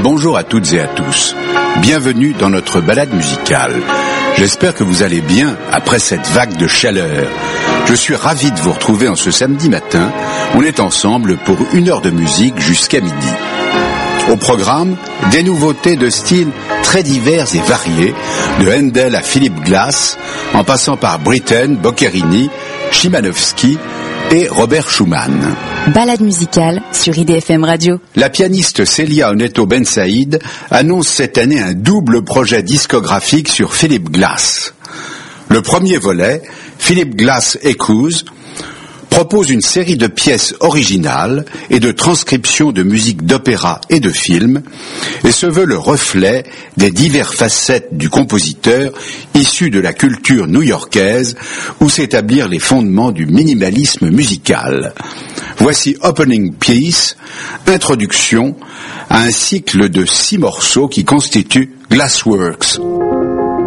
Bonjour à toutes et à tous. Bienvenue dans notre balade musicale. J'espère que vous allez bien après cette vague de chaleur. Je suis ravi de vous retrouver en ce samedi matin. On est ensemble pour 1 heure de musique jusqu'à midi. Au programme, des nouveautés de styles très divers et variés, de Handel à Philip Glass, en passant par Britten, Boccherini, Szymanowski et Robert Schumann. Balade musicale sur IDFM Radio. La pianiste Célia Oneto Bensaïd annonce cette année un double projet discographique sur Philip Glass. Le premier volet, Philip Glass Echoes, propose une série de pièces originales et de transcriptions de musique d'opéra et de film, et se veut le reflet des diverses facettes du compositeur issu de la culture new-yorkaise où s'établirent les fondements du minimalisme musical. Voici Opening Piece, introduction à un cycle de 6 morceaux qui constituent Glassworks.